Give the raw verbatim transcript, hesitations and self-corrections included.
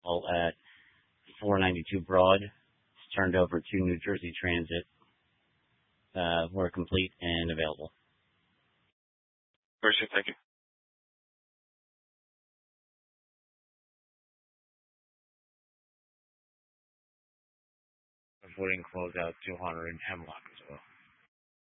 all at four ninety-two Broad. It's turned over to New Jersey Transit. Uh, we're complete and available. Appreciate it. Thank you. Avoiding closeout two hundred in Hemlock as well.